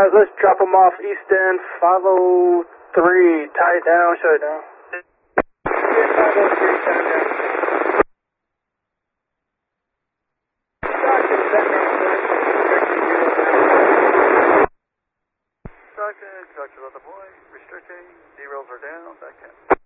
let's drop them off East End 503. Tie it down, shut it down. Yeah, 503, shut it down. Stockton, talk to the boy, restricting, D-rails are down, back in.